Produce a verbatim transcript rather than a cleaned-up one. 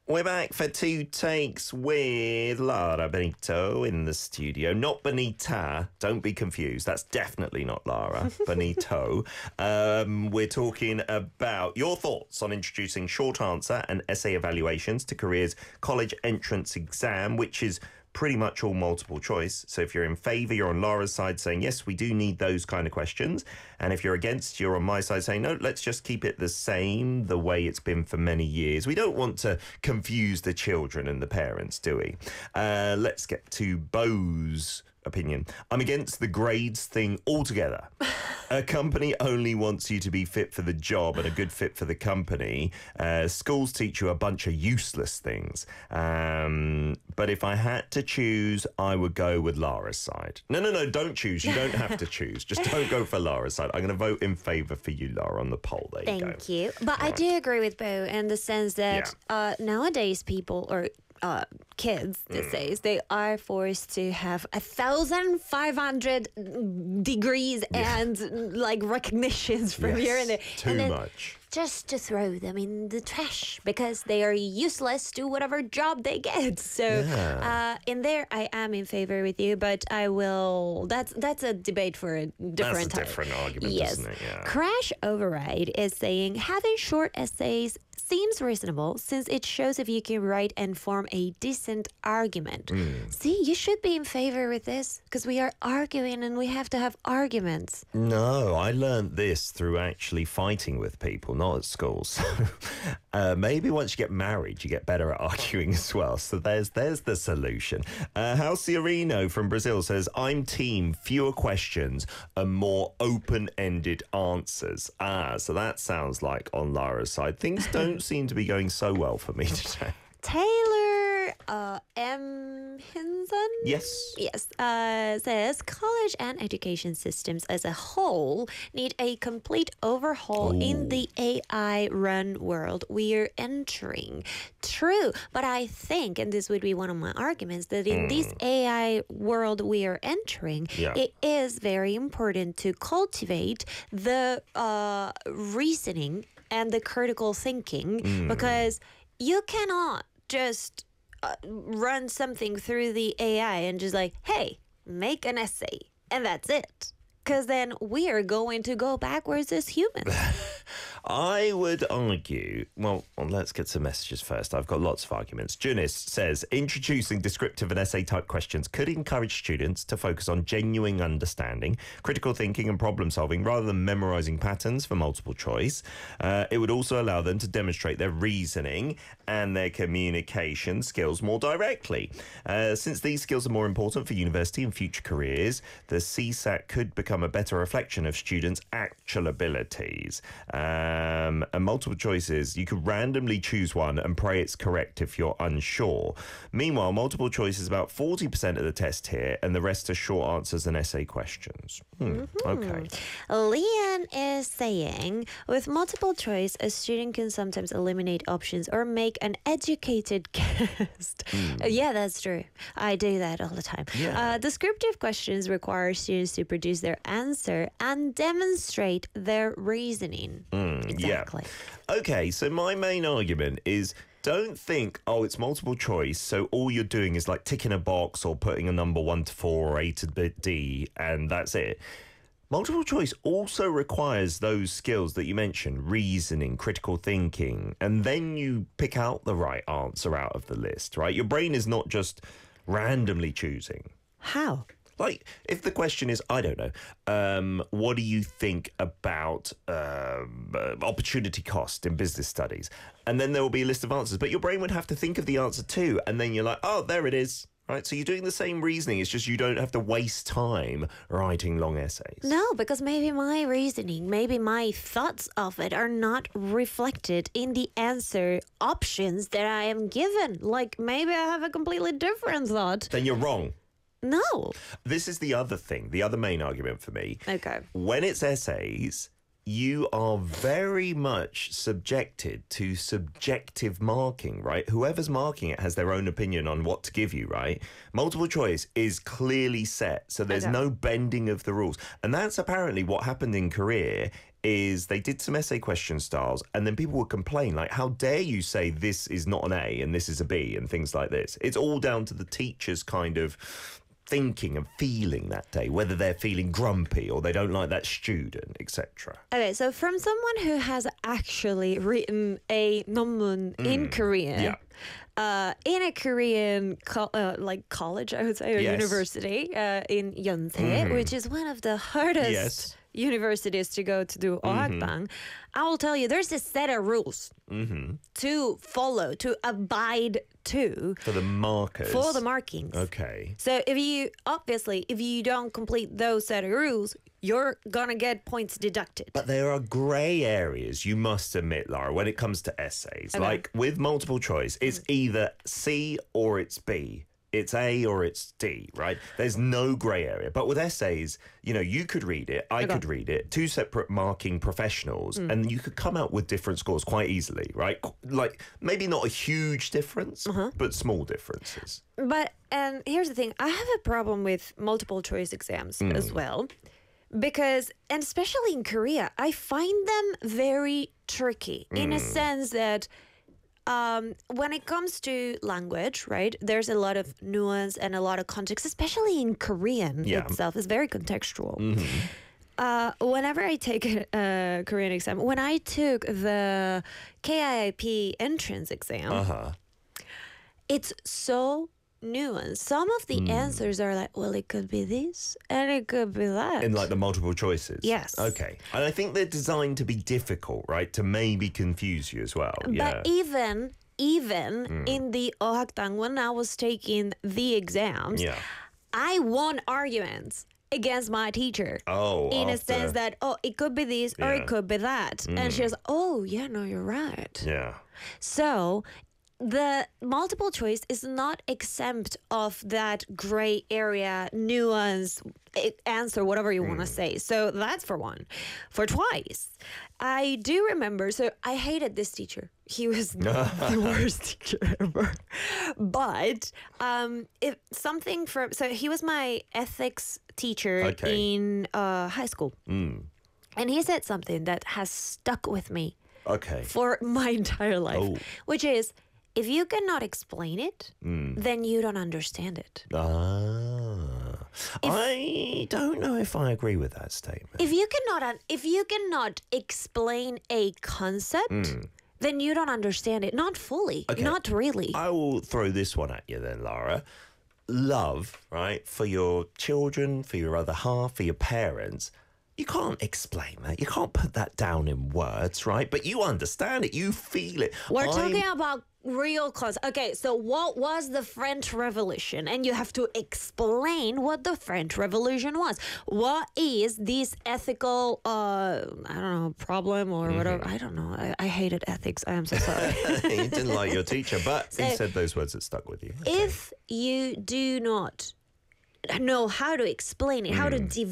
We're back for two takes with Lara Benito in the studio. Not Benita. Don't be confused. That's definitely not Lara. Benito. Um, we're talking about your thoughts on introducing short answer and essay evaluations to Korea's college entrance exam, which is pretty much all multiple choice. So if you're in favour, you're on Lara's side saying, yes, we do need those kind of questions. And if you're against, you're on my side saying, no, let's just keep it the same, the way it's been for many years. We don't want to confuse the children and the parents, do we? Uh, let's get to Bo's opinion. I'm against the grades thing altogether. A company only wants you to be fit for the job and a good fit for the company. Uh, schools teach you a bunch of useless things. Um, but if I had to choose, I would go with Lara's side. No, no, no, don't choose. You don't have to choose. Just don't go for Lara's side. I'm going to vote in favour for you, Lara, on the poll. There you go. Thank you. But All I right. do agree with Bo in the sense that Yeah. uh, nowadays people or uh, kids these Mm. days, they are forced to have a thousand five hundred degrees Yeah. and like recognitions from Yes, here and there. too and then much. Just to throw them in the trash because they are useless to whatever job they get. So Yeah. uh, in there, I am in favor with you, but I will. That's that's a debate for a different That's a time. different argument, yes. isn't it? Yeah. Crash Override is saying having short essays seems reasonable since it shows if you can write and form a decent argument. Hmm. See, you should be in favor with this because we are arguing and we have to have arguments. No, I learned this through actually fighting with people, not at school. So uh, maybe once you get married, you get better at arguing as well. So there's there's the solution. Uh, Halciorino from Brazil says, I'm team fewer questions and more open-ended answers. Ah, so that sounds like on Lara's side. Things don't seem to be going so well for me today. Taylor uh, M. Hinson? Yes. Yes, uh, says college and education systems as a whole need a complete overhaul Ooh. in the A I-run world we're entering. True, but I think, and this would be one of my arguments, that in this A I world we are entering, Yeah. it is very important to cultivate the uh, reasoning and the critical thinking because you cannot just uh, run something through the A I and just like, hey, make an essay, and that's it. Because then we are going to go backwards as humans. I would argue, well, well, let's get some messages first. I've got lots of arguments. Junis says, introducing descriptive and essay type questions could encourage students to focus on genuine understanding, critical thinking and problem solving rather than memorizing patterns for multiple choice. Uh, it would also allow them to demonstrate their reasoning and their communication skills more directly. Uh, since these skills are more important for university and future careers, the C SAT could become a better reflection of students' actual abilities. Um, and multiple choices, you could randomly choose one and pray it's correct if you're unsure. Meanwhile, multiple choice is about forty percent of the test here, and the rest are short answers and essay questions. Hmm, Okay. Leanne is saying, with multiple choice, a student can sometimes eliminate options or make an educated guess. Uh, yeah, that's true. I do that all the time. Yeah. Uh, descriptive questions require students to produce their answer and demonstrate their reasoning. Exactly. Yeah. Okay, so my main argument is don't think, oh, it's multiple choice, so all you're doing is like ticking a box or putting a number one to four or A to D, and that's it. Multiple choice also requires those skills that you mentioned, reasoning, critical thinking, and then you pick out the right answer out of the list, right? Your brain is not just randomly choosing. How? Like, if the question is, I don't know, um, what do you think about um, uh, opportunity cost in business studies? And then there will be a list of answers, but your brain would have to think of the answer too. And then you're like, oh, there it is. Right, so you're doing the same reasoning. It's just you don't have to waste time writing long essays. No, because maybe my reasoning, maybe my thoughts of it are not reflected in the answer options that I am given. Like, maybe I have a completely different thought. Then you're wrong. No. This is the other thing, the other main argument for me. Okay. When it's essays, you are very much subjected to subjective marking, right? Whoever's marking it has their own opinion on what to give you, right? Multiple choice is clearly set, so there's Okay. no bending of the rules. And that's apparently what happened in Korea is they did some essay question styles, and then people would complain, like, how dare you say this is not an A and this is a B and things like this. It's all down to the teacher's kind of thinking and feeling that day, whether they're feeling grumpy or they don't like that student, et cetera. Okay, so from someone who has actually written a 논문 mm. in Korean, yeah. uh, in a Korean co- uh, like college, I would say, or yes. university uh, in Yonsei, mm. which is one of the hardest yes. universities to go to do 어학당. Mm-hmm. I will tell you, there's a set of rules mm-hmm. to follow, to abide to. For the markers. For the markings. Okay. So if you, obviously, if you don't complete those set of rules, you're going to get points deducted. But there are grey areas, you must admit, Lara, when it comes to essays. Okay. Like with multiple choice, it's either C or it's B. It's A or it's D, right? There's no grey area. But with essays, you know, you could read it, I okay. could read it, two separate marking professionals, mm. and you could come out with different scores quite easily, right? Like, maybe not a huge difference, uh-huh. but small differences. But, and here's the thing, I have a problem with multiple choice exams mm. as well. Because, and especially in Korea, I find them very tricky mm. in a sense that Um, when it comes to language, right, there's a lot of nuance and a lot of context, especially in Korean yeah. itself. It's very contextual. Mm-hmm. Uh, whenever I take a uh, Korean exam, when I took the K I I P entrance exam, uh-huh. it's so nuanced. Some of the mm. answers are like, well, it could be this and it could be that. In like the multiple choices? Yes. Okay. And I think they're designed to be difficult, right? To maybe confuse you as well. But yeah. even, even mm. in the 어학당, when I was taking the exams, yeah. I won arguments against my teacher. Oh, in after... a sense that, oh, it could be this yeah. or it could be that. Mm. And she was, oh, yeah, no, you're right. Yeah. So the multiple choice is not exempt of that gray area, nuance, answer, whatever you mm. want to say. So that's for one. For twice, I do remember, so I hated this teacher. He was the worst teacher ever. But um, if something from, so he was my ethics teacher okay. in uh, high school. Mm. And he said something that has stuck with me okay. for my entire life, oh. which is, if you cannot explain it, mm. then you don't understand it. Ah, if, I don't know if I agree with that statement. If you cannot, if you cannot explain a concept, mm. then you don't understand it. Not fully, okay. not really. I will throw this one at you then, Lara. Love, right, for your children, for your other half, for your parents. You can't explain that. You can't put that down in words, right? But you understand it. You feel it. We're I'm... talking about real cause. Okay, so what was the French Revolution? And you have to explain what the French Revolution was. What is this ethical, uh, I don't know, problem or mm-hmm. whatever? I don't know. I, I hated ethics. I am so sorry. You didn't like your teacher, but so, he said those words that stuck with you. Okay. If you do not know how to explain it, how mm. to